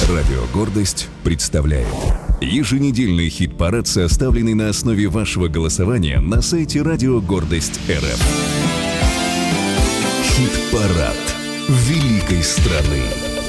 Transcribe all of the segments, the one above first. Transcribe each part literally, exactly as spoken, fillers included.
Радио «Гордость» представляет еженедельный хит-парад, составленный на основе вашего голосования на сайте Радио Гордость точка эр эф. Хит-парад великой страны.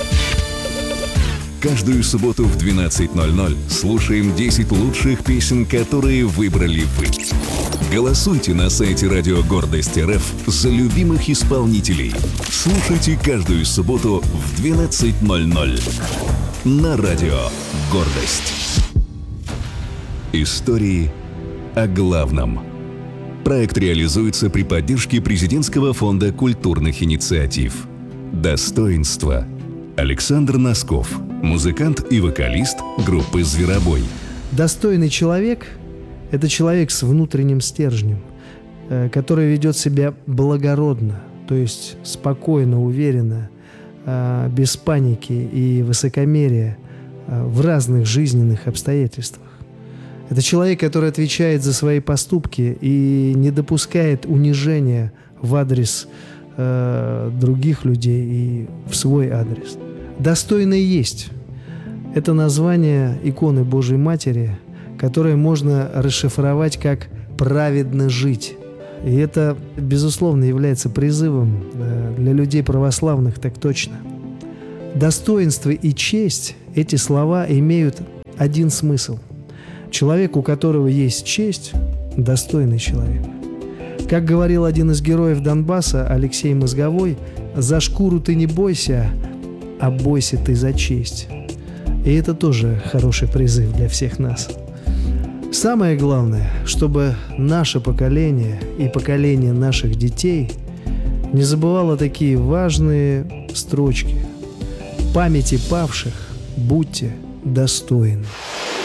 Каждую субботу в двенадцать ноль ноль слушаем десять лучших песен, которые выбрали вы. Голосуйте на сайте Радио Гордость точка эр эф за любимых исполнителей. Слушайте каждую субботу в двенадцать ноль ноль на Радио Гордость. Истории о главном. Проект реализуется при поддержке Президентского фонда культурных инициатив. Достоинство. Александр Носков, музыкант и вокалист группы «Зверобой». Достойный человек – это человек с внутренним стержнем, который ведет себя благородно, то есть спокойно, уверенно, без паники и высокомерия в разных жизненных обстоятельствах. Это человек, который отвечает за свои поступки и не допускает унижения в адрес э, других людей и в свой адрес. Достойный есть – это название иконы Божьей Матери, которое можно расшифровать как «праведно жить». И это, безусловно, является призывом для людей православных, так точно. Достоинство и честь – эти слова имеют один смысл. Человек, у которого есть честь – достойный человек. Как говорил один из героев Донбасса, Алексей Мозговой, «За шкуру ты не бойся, а бойся ты за честь». И это тоже хороший призыв для всех нас. Самое главное, чтобы наше поколение и поколение наших детей не забывало такие важные строчки. «Памяти павших будьте достойны».